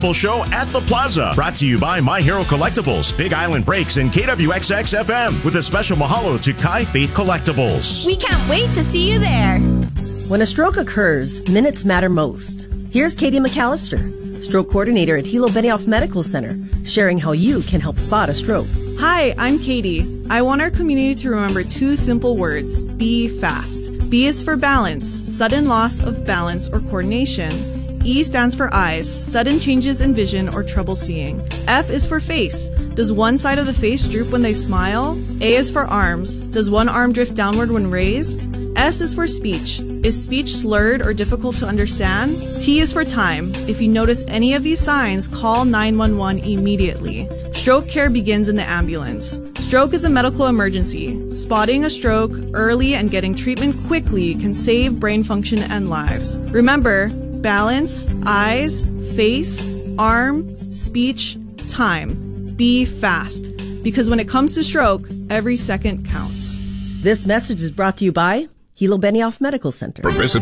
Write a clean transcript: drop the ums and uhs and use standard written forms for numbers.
Show at the Plaza. Brought to you by My Hero Collectibles, Big Island Breaks, and KWXX FM with a special mahalo to Kai Faith Collectibles. We can't wait to see you there. When a stroke occurs, minutes matter most. Here's Katie McAllister, stroke coordinator at Hilo Benioff Medical Center, sharing how you can help spot a stroke. Hi, I'm Katie. I want our community to remember two simple words: be fast. B is for balance, sudden loss of balance or coordination. E stands for eyes, sudden changes in vision or trouble seeing. F is for face. Does one side of the face droop when they smile? A is for arms. Does one arm drift downward when raised? S is for speech. Is speech slurred or difficult to understand? T is for time. If you notice any of these signs, call 911 immediately. Stroke care begins in the ambulance. Stroke is a medical emergency. Spotting a stroke early and getting treatment quickly can save brain function and lives. Remember, balance, eyes, face, arm, speech, time. Be fast. Because when it comes to stroke, every second counts. This message is brought to you by Hilo Benioff Medical Center.